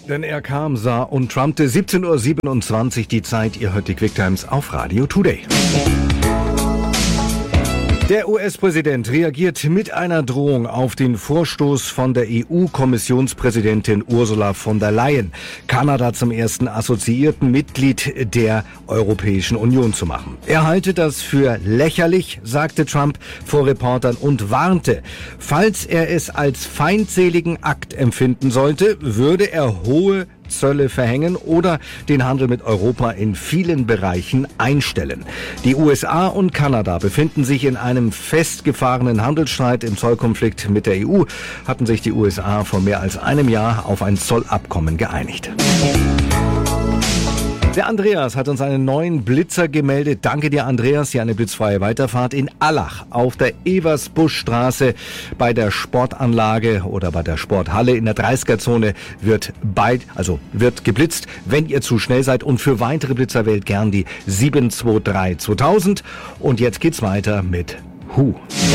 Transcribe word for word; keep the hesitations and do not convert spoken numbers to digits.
Denn er kam, sah und trumpte. siebzehn Uhr siebenundzwanzig die Zeit. Ihr hört die Quick Times auf Radio Today. Der U S-Präsident reagiert mit einer Drohung auf den Vorstoß von der E U-Kommissionspräsidentin Ursula von der Leyen, Kanada zum ersten assoziierten Mitglied der Europäischen Union zu machen. Er halte das für lächerlich, sagte Trump vor Reportern und warnte, falls er es als feindseligen Akt empfinden sollte, würde er hohe Zölle verhängen oder den Handel mit Europa in vielen Bereichen einstellen. Die U S A und Kanada befinden sich in einem festgefahrenen Handelsstreit. Im Zollkonflikt mit der E U hatten sich die U S A vor mehr als einem Jahr auf ein Zollabkommen geeinigt. Der Andreas hat uns einen neuen Blitzer gemeldet. Danke dir, Andreas. Hier eine blitzfreie Weiterfahrt in Allach auf der Eversbuschstraße bei der Sportanlage oder bei der Sporthalle in der dreißiger-Zone wird bald, also wird geblitzt, wenn ihr zu schnell seid. Und für weitere Blitzer wählt gern die sieben zwei drei zweitausend. Und jetzt geht's weiter mit Who.